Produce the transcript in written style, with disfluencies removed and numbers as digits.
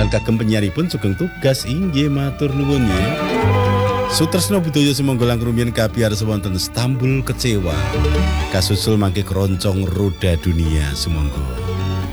Lan kagem penyaripun sugeng tugas inggih matur nuwun ya. Sutresna budaya sumangga langkung rumiyin kabiar wonten Istanbul kecewa. Kasusul mangke keroncong roda dunia sumangga.